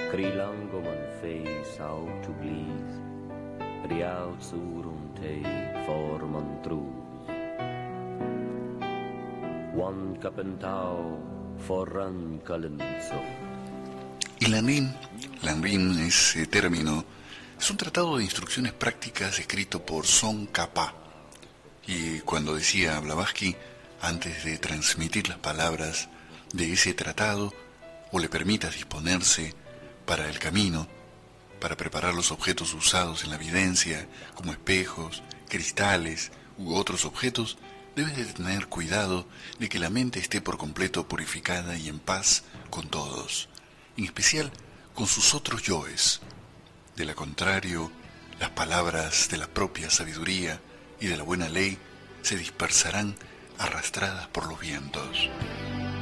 Krilango man face out to please, riaut surum te forman trus. One capentao forran calenzo. Y Lanrim, ese término, es un tratado de instrucciones prácticas escrito por Son Capa. Y cuando decía Blavatsky, antes de transmitir las palabras de ese tratado, o le permitas disponerse para el camino, para preparar los objetos usados en la videncia, como espejos, cristales u otros objetos, debes de tener cuidado de que la mente esté por completo purificada y en paz con todos, en especial con sus otros yoes. De lo contrario, las palabras de la propia sabiduría y de la buena ley se dispersarán arrastradas por los vientos.